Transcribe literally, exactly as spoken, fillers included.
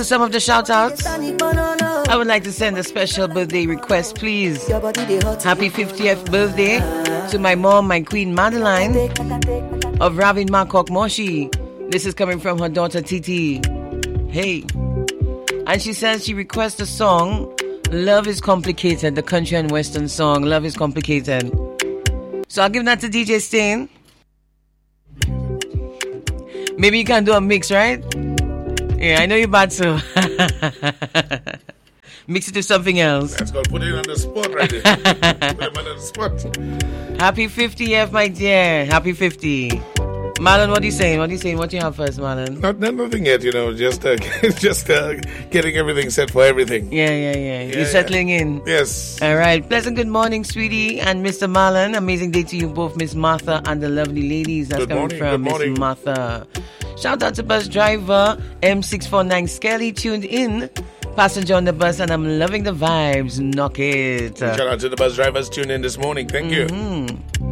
Some of the shout-outs. I would like to send a special birthday request, please. Happy fiftieth birthday to my mom, my queen Madeline of Ravin Makok Moshi. This is coming from her daughter Titi. Hey. And she says she requests the song Love is Complicated, the country and western song Love is Complicated. So I'll give that to D J Stain. Maybe you can do a mix, right? Yeah, I know you're bad, so mix it to something else. That's going to put it on the spot right there. Put him on the spot. Happy fiftieth, my dear. Happy fifty. Marlon, what are you saying? What are you saying? What do you have first, Marlon? Not, not nothing yet, you know. Just uh, just uh, getting everything set for everything. Yeah, yeah, yeah. yeah You're settling yeah. in. Yes. All right. Pleasant good morning, sweetie, and Mister Marlon. Amazing day to you both, Miss Martha and the lovely ladies. That's good coming morning, from Miss Martha. Shout out to bus driver M six four nine Skelly, tuned in. Passenger on the bus, and I'm loving the vibes. Knock it. Shout out to the bus drivers tuned in this morning. Thank mm-hmm. you.